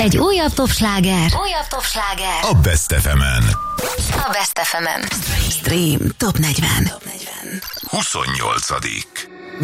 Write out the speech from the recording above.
Egy újabb topsláger. A Best FM-en. A Best FM-en. Stream Top 40. 28.